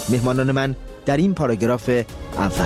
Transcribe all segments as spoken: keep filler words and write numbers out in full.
مهمانان من در این پاراگراف اول: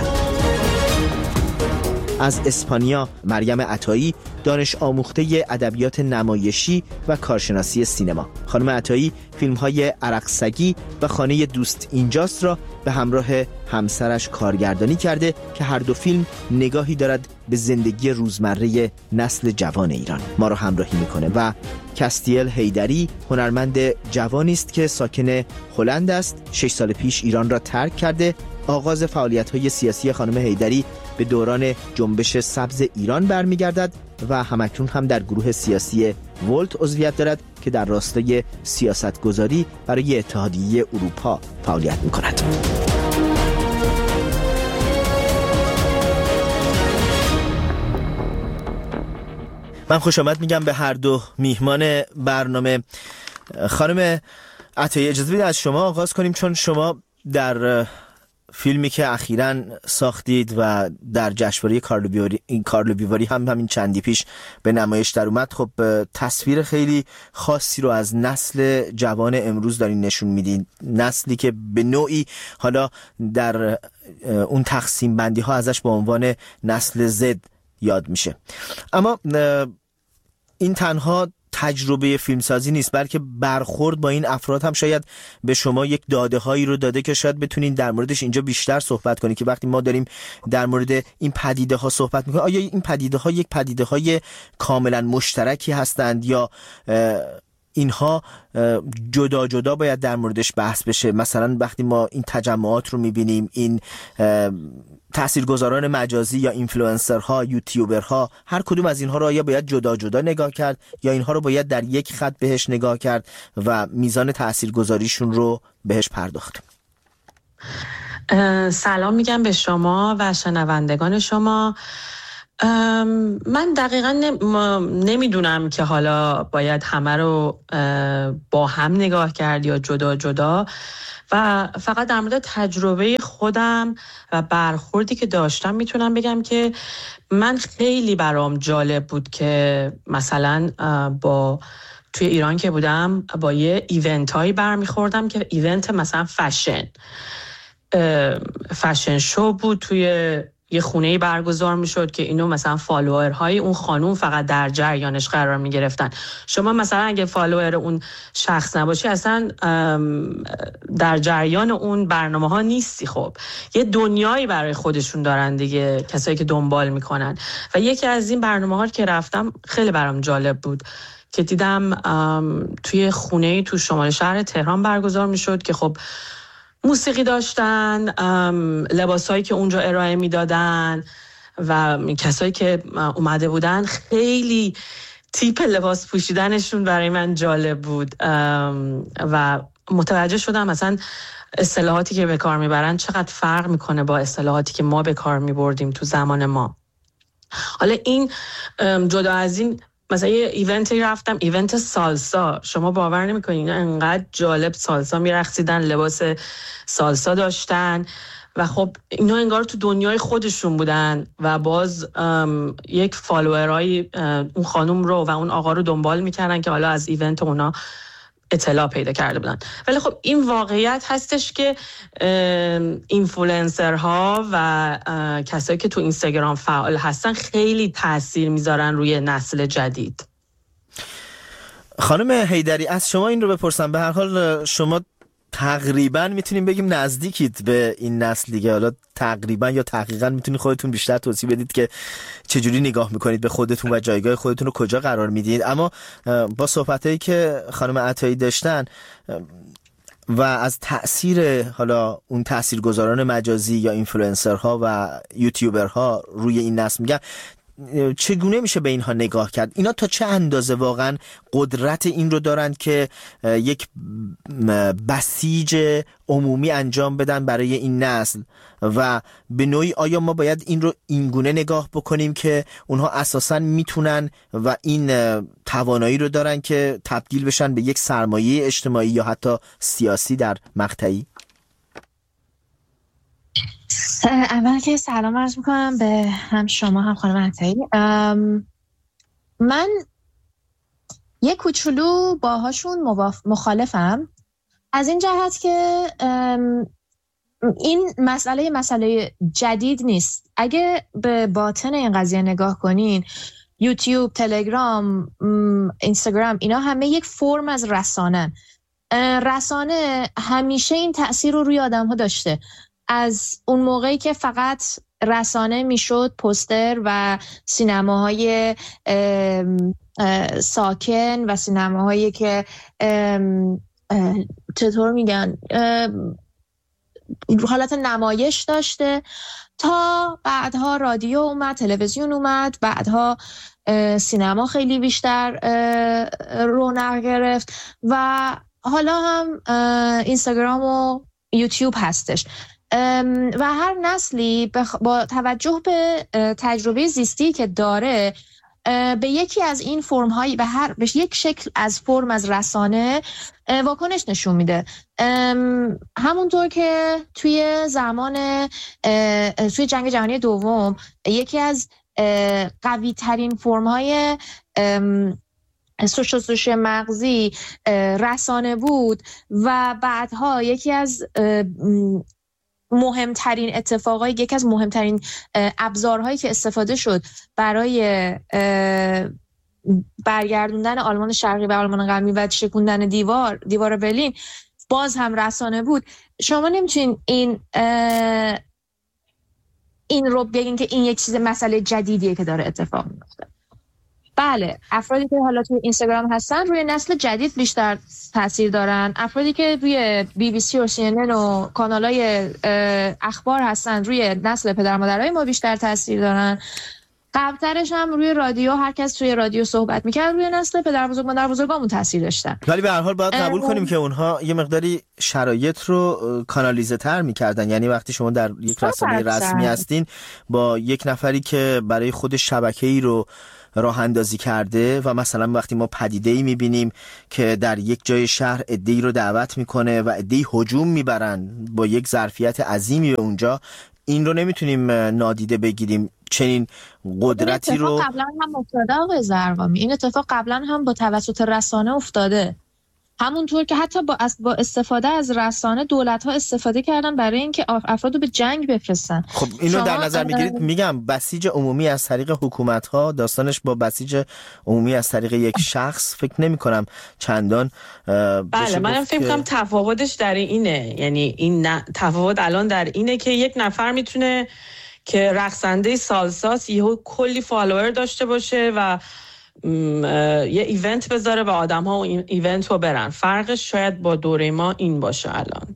از اسپانیا مریم عطایی، دانش آموخته ادبیات نمایشی و کارشناسی سینما. خانم عطایی فیلم‌های عرق سگی و خانه دوست اینجاست را به همراه همسرش کارگردانی کرده که هر دو فیلم نگاهی دارد به زندگی روزمره نسل جوان ایران. ما را همراهی میکنه. و کاستیل حیدری هنرمند جوانی است که ساکن هلند است. شش سال پیش ایران را ترک کرده. آغاز فعالیت‌های سیاسی خانم حیدری به دوران جنبش سبز ایران برمیگردد و همکنون هم در گروه سیاسی ولت عضویت دارد که در راستای سیاستگذاری برای اتحادیه اروپا فعالیت می‌کند. من خوش آمد میگم به هر دو میهمان برنامه. خانم عطایی، اجازه بدید از شما آغاز کنیم، چون شما در فیلمی که اخیراً ساختید و در جشنواره کارلو بیواری کارلو بیواری هم همین چندی پیش به نمایش در اومد، خب تصویر خیلی خاصی رو از نسل جوان امروز دارین نشون میدین. نسلی که به نوعی حالا در اون تقسیم بندی ها ازش به عنوان نسل زد یاد میشه. اما این تنها تجربه فیلمسازی نیست، بلکه برخورد با این افراد هم شاید به شما یک داده هایی رو داده که شاید بتونین در موردش اینجا بیشتر صحبت کنید. که وقتی ما داریم در مورد این پدیده ها صحبت میکنیم، آیا این پدیده ها یک پدیده های کاملا مشترکی هستند یا اینها جدا جدا باید در موردش بحث بشه؟ مثلا وقتی ما این تجمعات رو میبینیم، این تاثیرگذاران مجازی یا اینفلوئنسرها، یوتیوبرها، هر کدوم از اینها رو آیا باید جدا جدا نگاه کرد یا اینها رو باید در یک خط بهش نگاه کرد و میزان تاثیرگذاریشون رو بهش پرداخت؟ سلام میگم به شما و شنوندگان شما. من دقیقا نمیدونم که حالا باید همه رو با هم نگاه کرد یا جدا جدا، و فقط در مورد تجربه خودم و برخوردی که داشتم میتونم بگم که من خیلی برام جالب بود که مثلا با توی ایران که بودم با یه ایونت هایی برمیخوردم که ایونت مثلا فشن فشن شو بود، توی یه خونه‌ای برگزار میشد که اینو مثلا فالوورهای اون خانوم فقط در جریانش قرار میگرفتن. شما مثلا اگه فالوور اون شخص نباشی اصلا در جریان اون برنامه ها نیستی. خب یه دنیایی برای خودشون دارن دیگه کسایی که دنبال میکنن. و یکی از این برنامه ها که رفتم خیلی برام جالب بود که دیدم توی خونه‌ای تو شمال شهر تهران برگزار میشد که خب موسیقی داشتن، لباسایی که اونجا ارائه میدادن و کسایی که اومده بودن خیلی تیپ لباس پوشیدنشون برای من جالب بود و متوجه شدم مثلا اصطلاحاتی که به کار میبرن چقدر فرق میکنه با اصطلاحاتی که ما به کار میبردیم تو زمان ما. حالا این جدا از این، مثلا یه ایونتی رفتم، ایونت سالسا، شما باور نمی‌کنین انقدر جالب سالسا میرقصیدن، لباس سالسا داشتن و خب اینا انگار تو دنیای خودشون بودن و باز یک فالوورای اون خانم رو و اون آقا رو دنبال میکردن که حالا از ایونت اونا اطلاع پیدا کرده بودن. ولی خب این واقعیت هستش که اینفلوئنسرها و کسایی که تو اینستاگرام فعال هستن خیلی تاثیر میذارن روی نسل جدید. خانم حیدری، از شما این رو بپرسم. به هر حال شما تقریبا میتونیم بگیم نزدیکید به این نسل دیگه. حالا تقریبا یا تحقیقا میتونید خودتون بیشتر توضیح بدید که چجوری نگاه میکنید به خودتون و جایگاه خودتون رو کجا قرار میدید. اما با صحبتایی که خانم عطایی داشتن و از تأثیر حالا اون تاثیرگذاران مجازی یا اینفلوئنسرها و یوتیوبرها روی این نسل میگن، چگونه میشه به اینها نگاه کرد؟ اینا تا چه اندازه واقعا قدرت این رو دارند که یک بسیج عمومی انجام بدن برای این نسل و به نوعی آیا ما باید این رو اینگونه نگاه بکنیم که اونها اساساً میتونن و این توانایی رو دارن که تبدیل بشن به یک سرمایه اجتماعی یا حتی سیاسی در مقطعی؟ اول که سلام عرض میکنم به هم شما هم خانم عطایی. من یه کوچولو باهاشون مخالفم از این جهت که این مسئله مسئله جدید نیست. اگه به باطن این قضیه نگاه کنین، یوتیوب، تلگرام، اینستاگرام، اینا همه یک فرم از رسانه. رسانه همیشه این تأثیر رو روی آدم ها داشته. از اون موقعی که فقط رسانه میشد پوستر و سینماهای ساکن و سینماهایی که چطور میگن حالت نمایش داشته، تا بعدها رادیو اومد، تلویزیون اومد، بعدها سینما خیلی بیشتر رونق گرفت و حالا هم اینستاگرام و یوتیوب هستش. و هر نسلی با توجه به تجربه زیستی که داره به یکی از این فرم هایی به هر به یک شکل از فرم از رسانه واکنش نشون میده. همونطور که توی زمان توی جنگ جهانی دوم یکی از قوی ترین فرم های شستشوی مغزی رسانه بود و بعدها یکی از مهمترین اتفاقایی، یکی از مهمترین ابزارهایی که استفاده شد برای برگردوندن آلمان شرقی به آلمان غربی و شکوندن دیوار دیوار برلین باز هم رسانه بود. شما نمیتونین این این رو بگین که این یک چیز مسئله جدیدیه که داره اتفاق میفته. بله، افرادی که حالا توی اینستاگرام هستن روی نسل جدید بیشتر تاثیر دارن. افرادی که روی بی بی سی و سی ان ان و کانالای اخبار هستن روی نسل پدر مادرای ما بیشتر تاثیر دارن. قبلترش هم روی رادیو، هر کس توی رادیو صحبت میکرد روی نسل پدر بزرگ مادر بزرگامون تاثیر داشتن. ولی به هر حال باید قبول کنیم که اونها یه مقداری شرایط رو کانالیزه تر میکردن. یعنی وقتی شما در یک رسانه رسمی هستین با یک نفری که برای خود شبکه‌ای رو راه اندازی کرده و مثلا وقتی ما پدیده‌ای میبینیم که در یک جای شهر عده‌ای رو دعوت میکنه و عده‌ای هجوم میبرن با یک ظرفیت عظیمی به اونجا، این رو نمیتونیم نادیده بگیریم. چنین قدرتی رو قبلا هم افتاده آقای زرقامی، این اتفاق قبلا هم با توسط رسانه افتاده. همونطور که حتی با با استفاده از رسانه دولت‌ها استفاده کردن برای اینکه افراد رو به جنگ بفرستن. خب اینو در نظر میگیرید؟ میگم بسیج عمومی از طریق حکومت‌ها، داستانش با بسیج عمومی از طریق یک شخص فکر نمی‌کنم چندان. بله، منم فکر می‌کنم که... تفاوتش در اینه. یعنی این ن... تفاوت الان در اینه که یک نفر میتونه که رقصنده سالساس یهو کلی فالوور داشته باشه و یه ایونت بذاره و آدم ها این ایونت رو برن. فرقش شاید با دوره ما این باشه الان.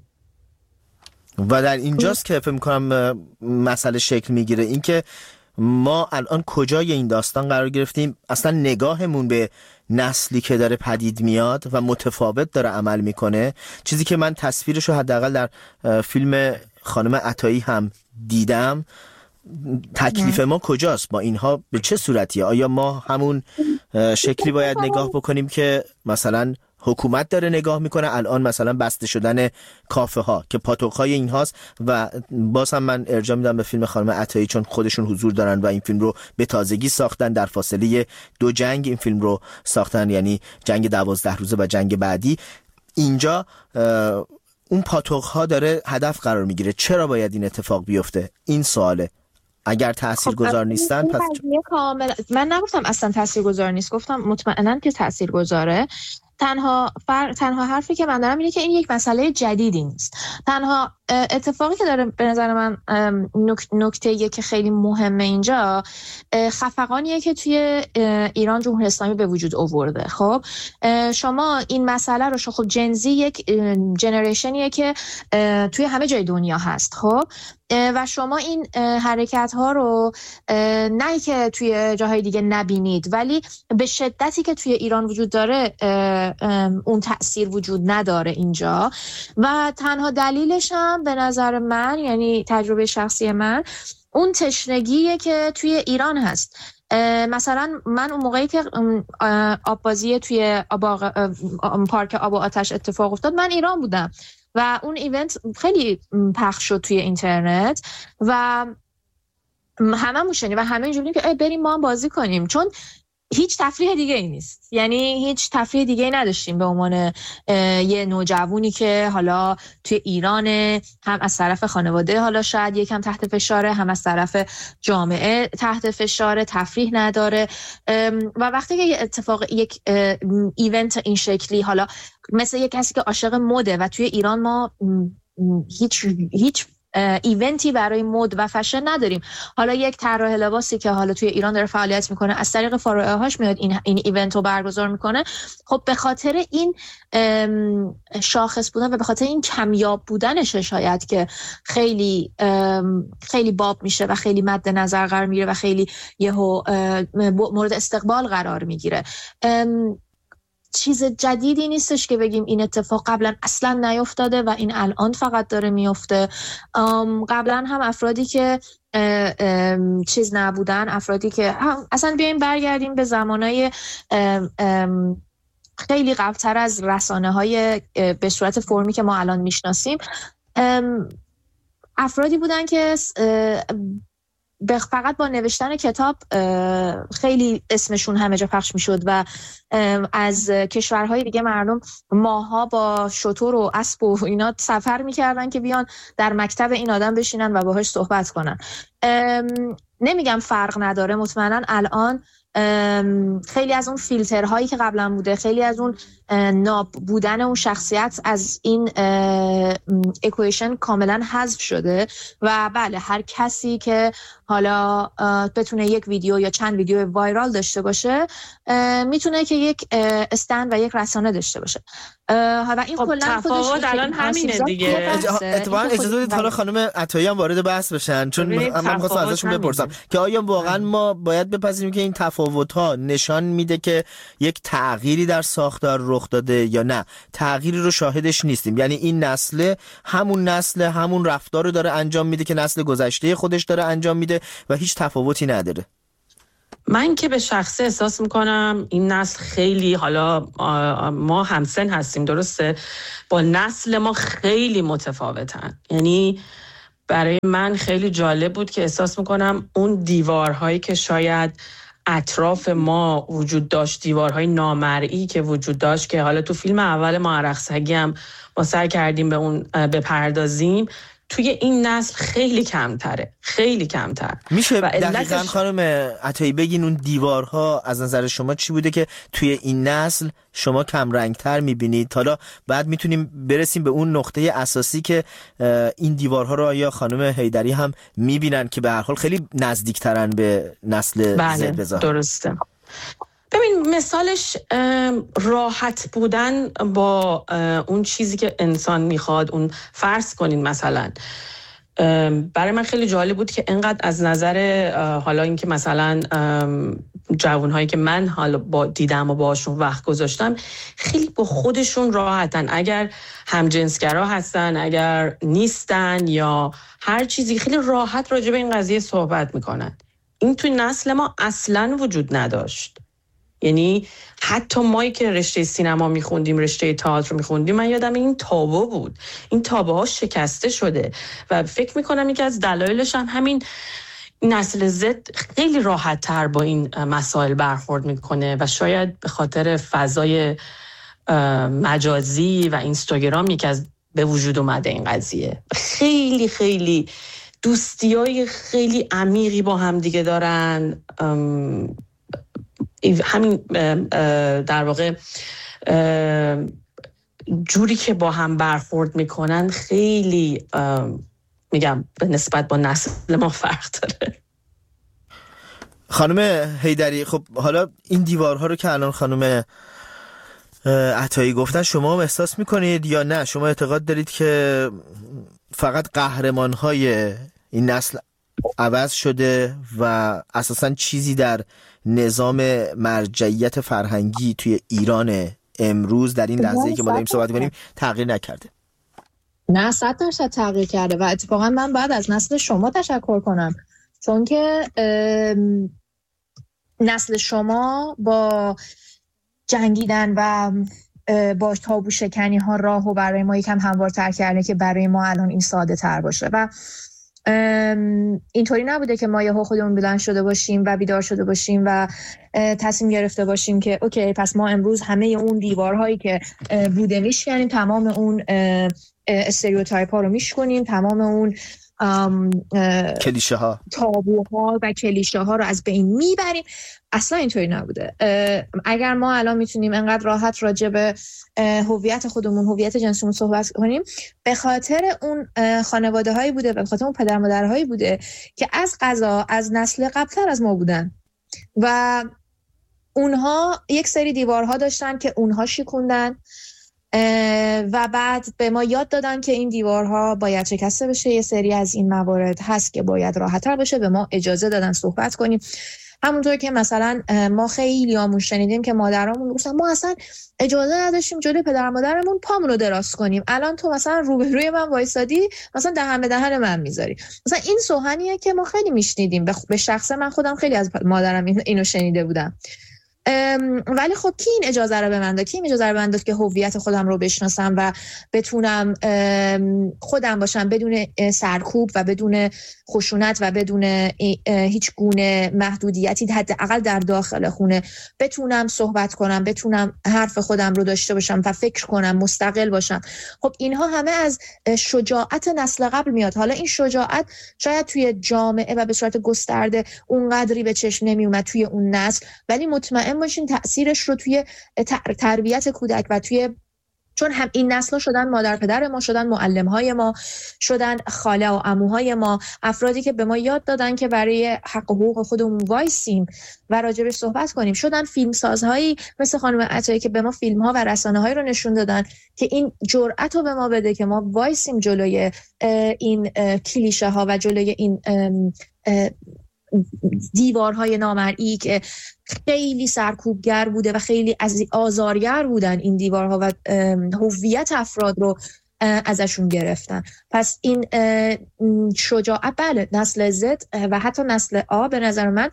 و در اینجاست که فکر می‌کنم مسئله شکل میگیره، این که ما الان کجای این داستان قرار گرفتیم. اصلا نگاهمون به نسلی که داره پدید میاد و متفاوت داره عمل میکنه. چیزی که من تصویرش رو حداقل در فیلم خانم عطایی هم دیدم. تکلیف ما کجاست با اینها؟ به چه صورتیه؟ آیا ما همون شکلی باید نگاه بکنیم که مثلا حکومت داره نگاه میکنه الان، مثلا بسته شدن کافه ها که پاتوقهای این هاست؟ و باز هم من ارجاع میدم به فیلم خانم عطایی چون خودشون حضور دارن و این فیلم رو به تازگی ساختن، در فاصله دو جنگ این فیلم رو ساختن، یعنی جنگ دوازده روزه و جنگ بعدی. اینجا اون پاتوقها داره هدف قرار میگیره. چرا باید این اتفاق بیفته؟ این سواله. اگر تاثیرگذار نیستن پس کاملا من نگفتم اصلا تاثیرگذار نیست، گفتم مطمئناً که تاثیرگذاره. تنها فر... تنها حرفی که من دارم اینه که این یک مسئله جدیدی نیست. تنها اتفاقی که داره به نظر من نک... نکته‌ایه که خیلی مهمه اینجا، خفقانیه که توی ایران جمهوری اسلامی به وجود آورده. خب شما این مسئله رو خب جنزی یک جنریشنیه که توی همه جای دنیا هست. خب و شما این حرکت ها رو نه که توی جاهای دیگه نبینید، ولی به شدتی که توی ایران وجود داره اون تأثیر وجود نداره اینجا. و تنها دلیلش هم به نظر من، یعنی تجربه شخصی من، اون تشنگیه که توی ایران هست. مثلا من اون موقعی که آببازی توی آبا... پارک آب و آتش اتفاق افتاد، من ایران بودم و اون ایونت خیلی پخش شد توی اینترنت و همه موشنی و همه اینجوری که بریم ما هم بازی کنیم، چون هیچ تفریح دیگه ای نیست، یعنی هیچ تفریح دیگه ای نداشتیم به عنوان یه نوجوانی که حالا توی ایران هم از طرف خانواده حالا شاید یکم تحت فشاره، هم از طرف جامعه تحت فشاره، تفریح نداره. و وقتی که یه اتفاق یک ایونت این شکلی حالا مثل یک کسی که عاشق مده و توی ایران ما هیچ هیچ ایونتی برای مد و فشن نداریم، حالا یک طراح لباسی که حالا توی ایران داره فعالیت میکنه از طریق فروعه هاش میاد این این ایونت رو برگزار میکنه، خب به خاطر این شاخص بودن و به خاطر این کمیاب بودنشه شاید که خیلی خیلی باب میشه و خیلی مد نظر قرار میگیره و خیلی یهو مورد استقبال قرار میگیره. چیز جدیدی نیستش که بگیم این اتفاق قبلا اصلا نیفتاده و این الان فقط داره میفته. قبلا هم افرادی که اه اه چیز نبودن، افرادی که اصلا بیایم برگردیم به زمانهای خیلی قبلتر از رسانه های به صورت فرمی که ما الان میشناسیم، افرادی بودن که فقط با نوشتن کتاب خیلی اسمشون همه جا پخش میشد و از کشورهای دیگه مردم ماها با شتر و اسب و اینا سفر میکردن که بیان در مکتب این آدم بشینن و باهاش صحبت کنن. نمیگم فرق نداره، مطمئنا الان خیلی از اون فیلترهایی که قبلا بوده، خیلی از اون ناب بودن اون شخصیت از این اکویشن کاملا حذف شده و بله هر کسی که حالا بتونه یک ویدیو یا چند ویدیو وایرال داشته باشه میتونه که یک استند و یک رسانه داشته باشه و این خب کلا خودش الان همینه دیگه. اتفاقا اجازه بدید حالا خانم عطایی هم وارد بحث بشن، چون من خواستم ازشون بپرسم که آیا واقعا ما باید بپذیریم که این تفاوت‌ها نشان میده که یک تغییری در ساختار رخ داده یا نه تغییری رو شاهدش نیستیم؟ یعنی این نسل همون نسل همون رفتار رو داره انجام میده که نسل گذشته خودش داره انجام میده و هیچ تفاوتی نداره. من که به شخصه احساس میکنم این نسل خیلی، حالا ما همسن هستیم درسته، با نسل ما خیلی متفاوتن. یعنی برای من خیلی جالب بود که احساس میکنم اون دیوارهایی که شاید اطراف ما وجود داشت، دیوارهای نامرئی که وجود داشت که حالا تو فیلم اول ما عرقسگی هم ما سعی کردیم به اون بپردازیم، توی این نسل خیلی کمتره، خیلی کمتر. میشه دقیقاً خانم عطایی بگین اون دیوارها از نظر شما چی بوده که توی این نسل شما کم رنگتر میبینید؟ حالا بعد میتونیم برسیم به اون نقطه اساسی که این دیوارها رو آیا خانم حیدری هم میبینن که به هر حال خیلی نزدیکترن به نسل بله، زد بزار؟ درسته. ببین مثالش راحت بودن با اون چیزی که انسان میخواد. اون فرض کنین مثلا برای من خیلی جالب بود که انقدر از نظر حالا این که مثلا جوانهایی که من حالا با دیدم و باشون وقت گذاشتم خیلی با خودشون راحتن، اگر همجنسگرا هستن اگر نیستن یا هر چیزی، خیلی راحت راجع به این قضیه صحبت میکنن. این توی نسل ما اصلاً وجود نداشت. یعنی حتی مایی که رشته سینما میخوندیم، رشته تئاتر میخوندیم، من یادم این تابو بود، این تابو ها شکسته شده و فکر میکنم یکی از دلایلش هم همین نسل زد خیلی راحت تر با این مسائل برخورد میکنه و شاید به خاطر فضای مجازی و اینستاگرام یکی از به وجود اومده این قضیه. خیلی خیلی دوستیای خیلی عمیقی با هم دیگه دارن، همین در واقع جوری که با هم برخورد میکنن خیلی میگم به نسبت با نسل ما فرق داره. خانم حیدری، خب حالا این دیوارها رو که الان خانم عطایی گفتن شما هم احساس میکنید یا نه؟ شما اعتقاد دارید که فقط قهرمانهای این نسل عوض شده و اساساً چیزی در نظام مرجعیت فرهنگی توی ایران امروز در این لحظه‌ای که ما داریم صحبت می‌کنیم تغییر نکرده؟ نه، صد درصد تغییر کرده و اتفاقا من باید از نسل شما تشکر کنم، چون که نسل شما با جنگیدن و با تابو شکنی ها راهو برای ما یکم هموارتر کرده که برای ما الان این ساده تر باشه و اینطوری نبوده که ما یهو خودمون بلند شده باشیم و بیدار شده باشیم و تصمیم گرفته باشیم که اوکی پس ما امروز همه اون دیوارهایی که بوده میشکنیم، تمام اون استریوتایپ ها رو میشکنیم، تمام اون کلیشه ها تابوها و کلیشه ها رو از بین میبریم. اصلا اینطوری نبوده. اگر ما الان میتونیم انقدر راحت راجع به هویت خودمون، هویت جنسیمون صحبت کنیم، به خاطر اون خانواده هایی بوده، به خاطر اون پدر مادر هایی بوده که از قضا از نسل قبلتر از ما بودن و اونها یک سری دیوارها داشتن که اونها شکوندن و بعد به ما یاد دادن که این دیوارها باید شکسته بشه. یه سری از این موارد هست که باید راحت‌تر بشه، به ما اجازه دادن صحبت کنیم. همونطور که مثلا ما خیلی آمون شنیدیم که مادرامون گفتن ما اصلا اجازه نداشتیم جلوی پدر مادرمون پامون رو دراز کنیم، الان تو مثلا روبروی من وایسادی مثلا دهن به دهن من میذاری. مثلا این سوهنیه که ما خیلی میشنیدیم. به شخصه من خودم خیلی از مادرم اینو شنیده بودم. ولی خب کی این اجازه رو به من داد؟ کی این اجازه رو به من داد که هویت خودم رو بشناسم و بتونم خودم باشم بدون سرکوب و بدون خشونت و بدون هیچ گونه محدودیتی، حداقل در داخل خونه بتونم صحبت کنم، بتونم حرف خودم رو داشته باشم و فکر کنم، مستقل باشم. خب اینها همه از شجاعت نسل قبل میاد. حالا این شجاعت شاید توی جامعه و به صورت گسترده اونقدری به چشم نمی اومد توی اون نسل، ولی مطمئن باشین تأثیرش رو توی تربیت کودک و توی، چون هم این نسل‌ها شدن مادر پدر ما، شدن معلم‌های ما، شدن خاله و عموهای ما، افرادی که به ما یاد دادن که برای حق و حقوق خودمون وایسیم و راجبش صحبت کنیم، شدن فیلمسازهایی مثل خانم عطایی که به ما فیلم‌ها و رسانه‌هایی رو نشون دادن که این جرأت رو به ما بده که ما وایسیم جلوی این کلیشه‌ها و جلوی این دیوارهای نامرئی که خیلی سرکوبگر بوده و خیلی آزارگر بودن این دیوارها و هویت افراد رو ازشون گرفتن. پس این شجاعت، بله، نسل زد و حتی نسل آ به نظر من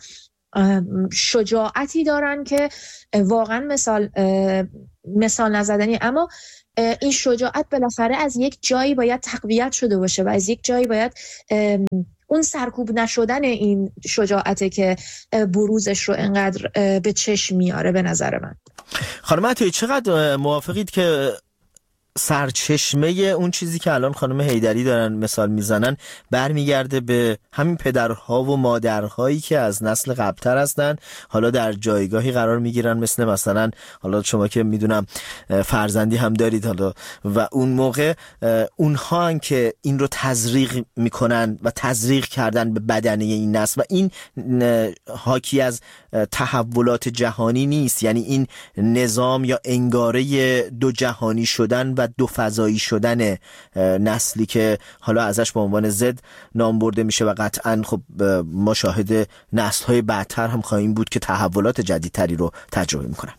شجاعتی دارن که واقعا مثال مثال نزدنی، اما این شجاعت بالاخره از یک جایی باید تقویت شده باشه و از یک جایی باید اون سرکوب نشدن این شجاعته که بروزش رو انقدر به چشم میاره. به نظر من خانم عطایی چقدر موافقید که سرچشمه اون چیزی که الان خانم حیدری دارن مثال میزنن برمیگرده به همین پدرها و مادرهایی که از نسل قبلتر هستن، حالا در جایگاهی قرار میگیرن، مثل مثلا حالا شما که میدونم فرزندی هم دارید، حالا و اون موقع اونها هن که این رو تزریق میکنن و تزریق کردن به بدنه این نسل و این حاکی از تحولات جهانی نیست، یعنی این نظام یا انگاره دو جهانی شدن و دو فضایی شدن نسلی که حالا ازش به عنوان زد نام برده میشه و قطعا خب ما شاهد نسل‌های بعدتر هم خواهیم بود که تحولات جدیدتری رو تجربه میکنن.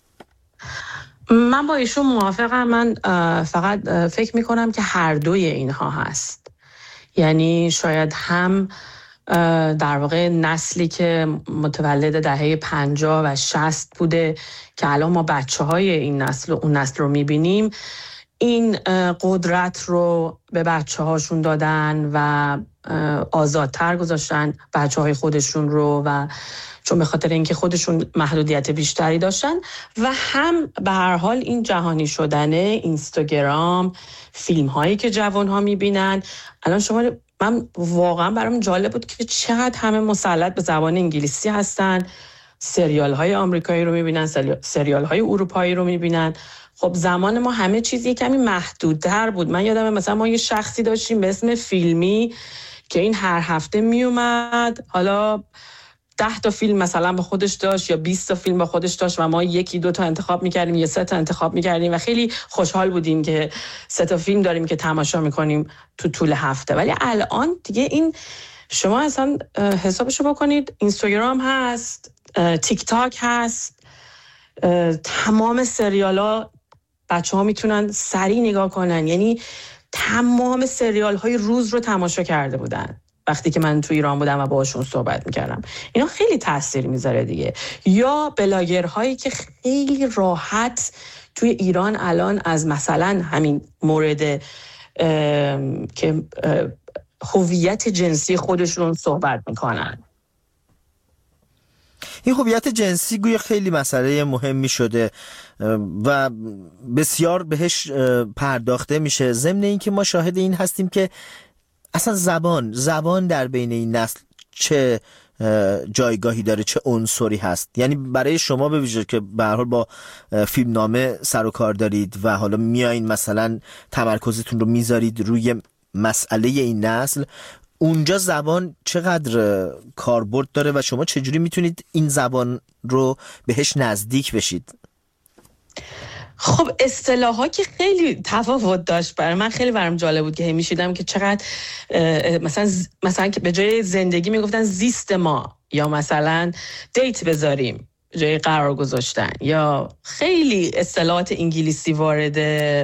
من با ایشون موافقم. من فقط فکر میکنم که هر دوی اینها هست. یعنی شاید هم در واقع نسلی که متولد دهه پنجاه و شصت بوده که الان ما بچه های این نسل و اون نسل رو میبینیم، این قدرت رو به بچه هاشون دادن و آزادتر گذاشتن بچه های خودشون رو، و چون به خاطر اینکه خودشون محدودیت بیشتری داشتن، و هم به هر حال این جهانی شدن اینستاگرام، فیلم هایی که جوان ها میبینن. الان شما، من واقعا برام جالب بود که چقدر همه مسلط به زبان انگلیسی هستن، سریال های آمریکایی رو میبینن، سریال های اروپایی رو میبینن. خب زمان ما همه چیزی کمی محدودتر بود. من یادمه مثلا ما یه شخصی داشتیم به اسم فیلمی که این هر هفته میومد، حالا ده تا فیلم مثلا با خودش داشت یا بیست تا فیلم با خودش داشت و ما یکی دو تا انتخاب میکردیم یا سه تا انتخاب میکردیم و خیلی خوشحال بودیم که سه تا فیلم داریم که تماشا میکنیم تو طول هفته. ولی الان دیگه این، شما اصلا حسابشو بکنید، اینستاگرام هست، تیک تاک هست، تمام سریال ها بچه ها میتونن سریع نگاه کنن. یعنی تمام سریال های روز رو تماشا کرده بودن وقتی که من تو ایران بودم و باهاشون صحبت میکردم. اینا خیلی تاثیر میذاره دیگه. یا بلاگرهایی که خیلی راحت توی ایران الان از مثلا همین مورد که هویت جنسی خودشون صحبت میکنن. این هویت جنسی گویا خیلی مسئله مهمی شده و بسیار بهش پرداخته میشه، ضمن این که ما شاهد این هستیم که اصلا زبان زبان در بین این نسل چه جایگاهی داره، چه عنصری هست. یعنی برای شما به ویژه که به هر حال با فیلم نامه سر و کار دارید و حالا میایین مثلا تمرکزتون رو میذارید روی مسئله این نسل، اونجا زبان چقدر کاربرد داره و شما چجوری میتونید این زبان رو بهش نزدیک بشید؟ خب اصطلاحا که خیلی تفاوت داشت. برای من خیلی برام جالب بود که میشیدم که چقدر مثلا مثلا که به جای زندگی میگفتن زیست ما، یا مثلا دیت بذاریم جای قرار گذاشتن، یا خیلی اصطلاحات انگلیسی وارد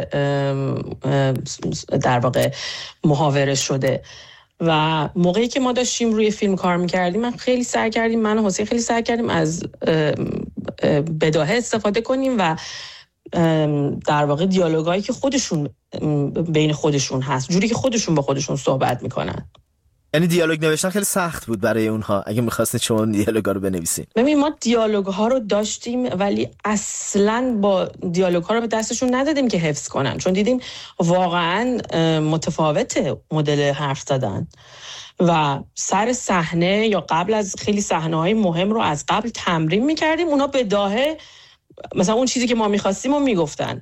در واقع محاوره شده. و موقعی که ما داشتیم روی فیلم کار میکردیم، من خیلی سعی کردیم من و حسین خیلی سعی کردیم از بداهه استفاده کنیم و در واقع دیالوگایی که خودشون بین خودشون هست، جوری که خودشون با خودشون صحبت میکنن. یعنی دیالوگ نوشتن خیلی سخت بود برای اونها اگه میخواستید شما دیالوگا رو بنویسید؟ ببین ما دیالوگ ها رو داشتیم ولی اصلاً با دیالوگ ها رو به دستشون ندادیم که حفظ کنن، چون دیدیم واقعاً متفاوته مدل حرف زدن و سر صحنه یا قبل از خیلی صحنه‌های مهم رو از قبل تمرین میکردیم. اونا بداهه مثلا اون چیزی که ما میخواستیم رو میگفتن.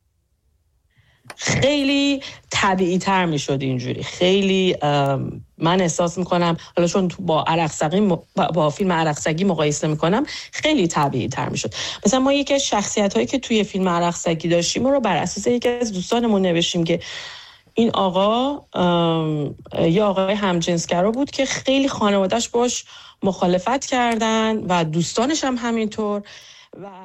خیلی طبیعی تر میشد اینجوری. خیلی من احساس میکنم حالا چون با عرقسقی با فیلم عرقسگی مقایسه میکنم خیلی طبیعی تر میشد. مثلا ما یکی از شخصیت هایی که توی فیلم عرقسگی داشتیم رو بر اساس یکی از دوستانمون نوشتیم که این آقا یه آقای همجنسگرا بود که خیلی خانوادهش باش مخالفت کردن و دوستانش هم همینطور و